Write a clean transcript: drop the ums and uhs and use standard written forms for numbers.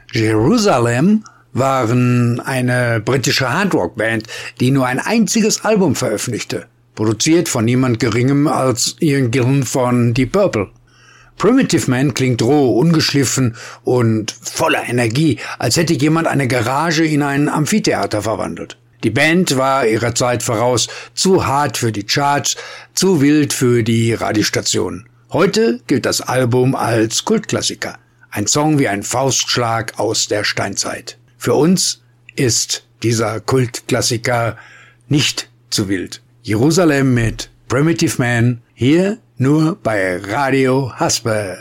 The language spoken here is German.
Jerusalem waren eine britische Hardrock-Band, die nur ein einziges Album veröffentlichte, produziert von niemand Geringem als Ian Gillan von Deep Purple. Primitive Man klingt roh, ungeschliffen und voller Energie, als hätte jemand eine Garage in ein Amphitheater verwandelt. Die Band war ihrer Zeit voraus, zu hart für die Charts, zu wild für die Radiostationen. Heute gilt das Album als Kultklassiker. Ein Song wie ein Faustschlag aus der Steinzeit. Für uns ist dieser Kultklassiker nicht zu wild. Jerusalem mit Primitive Man, hier nur bei Radio Haspe.